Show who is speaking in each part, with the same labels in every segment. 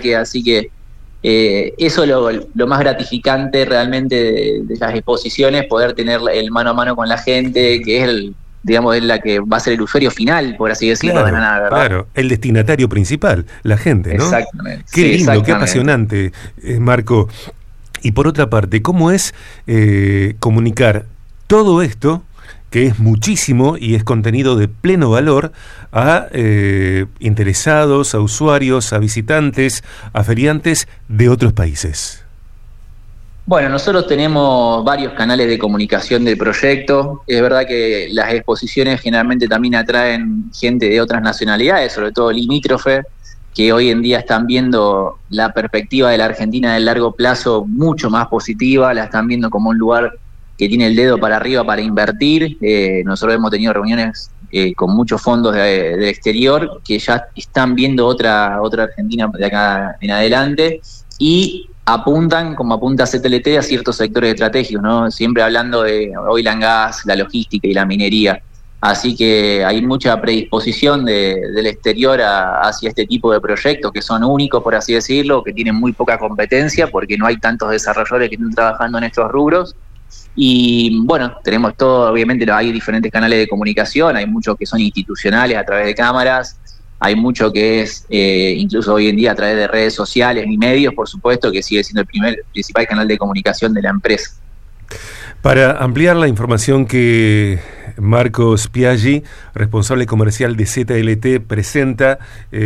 Speaker 1: parque, así que eso es lo más gratificante realmente de las exposiciones, poder tener el mano a mano con la gente, que es digamos, es la que va a ser el usuario final, por así decirlo, de la nave, ¿verdad?
Speaker 2: Claro, el destinatario principal, la gente, ¿no?
Speaker 1: Exactamente.
Speaker 2: Qué
Speaker 1: Sí,
Speaker 2: lindo, qué apasionante, Marco. Y por otra parte, ¿cómo es comunicar todo esto, que es muchísimo y es contenido de pleno valor, a interesados, a usuarios, a visitantes, a feriantes de otros países?
Speaker 1: Bueno, nosotros tenemos varios canales de comunicación del proyecto. Es verdad que las exposiciones generalmente también atraen gente de otras nacionalidades, sobre todo limítrofe, que hoy en día están viendo la perspectiva de la Argentina del largo plazo mucho más positiva, la están viendo como un lugar que tiene el dedo para arriba para invertir. Nosotros hemos tenido reuniones con muchos fondos del exterior que ya están viendo otra Argentina de acá en adelante, y apuntan, como apunta CTLT, a ciertos sectores estratégicos, ¿no? Siempre hablando de oil and gas, la logística y la minería. Así que hay mucha predisposición del exterior hacia este tipo de proyectos que son únicos, por así decirlo, que tienen muy poca competencia porque no hay tantos desarrolladores que estén trabajando en estos rubros. Y bueno, tenemos todo, obviamente hay diferentes canales de comunicación, hay muchos que son institucionales a través de cámaras, hay mucho que es incluso hoy en día a través de redes sociales y medios, por supuesto, que sigue siendo el principal canal de comunicación de la empresa.
Speaker 2: Para ampliar la información que Marco Spiaggi, responsable comercial de ZLT, presenta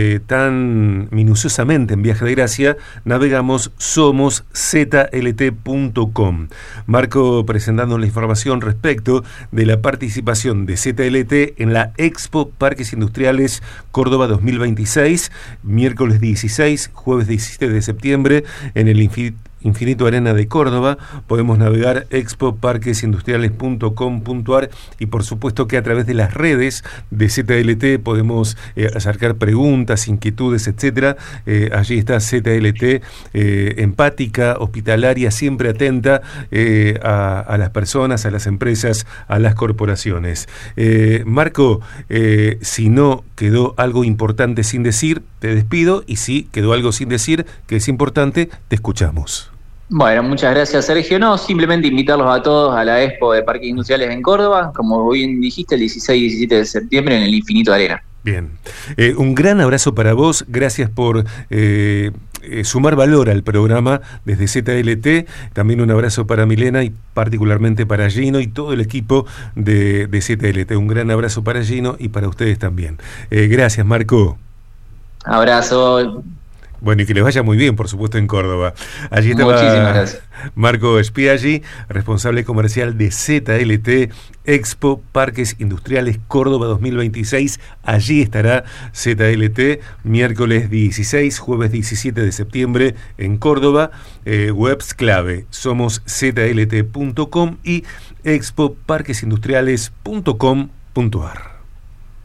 Speaker 2: tan minuciosamente en Viaje de Gracia, navegamos somos.zlt.com. Marco presentando la información respecto de la participación de ZLT en la Expo Parques Industriales Córdoba 2026, miércoles 16, jueves 17 de septiembre, en el Infinito Arena de Córdoba. Podemos navegar expoparquesindustriales.com.ar y por supuesto que a través de las redes de ZLT podemos acercar preguntas, inquietudes, etcétera. Allí está ZLT, empática, hospitalaria, siempre atenta a las personas, a las empresas, a las corporaciones. Marco, si no quedó algo importante sin decir, te despido, y si quedó algo sin decir que es importante, te escuchamos.
Speaker 1: Bueno, muchas gracias, Sergio. No, simplemente invitarlos a todos a la Expo de Parques Industriales en Córdoba, como bien dijiste, el 16 y 17 de septiembre en el Infinito Arena.
Speaker 2: Bien. Un gran abrazo para vos. Gracias por sumar valor al programa desde ZLT. También un abrazo para Milena y particularmente para Gino y todo el equipo de ZLT. Un gran abrazo para Gino y para ustedes también. Gracias, Marco.
Speaker 1: Abrazo.
Speaker 2: Bueno, y que les vaya muy bien, por supuesto, en Córdoba. Allí estaba
Speaker 1: Muchísimas gracias.
Speaker 2: Marco Spiaggi, responsable comercial de ZLT, Expo Parques Industriales Córdoba 2026. Allí estará ZLT, miércoles 16, jueves 17 de septiembre en Córdoba. Webs clave, somos zlt.com y expoparquesindustriales.com.ar.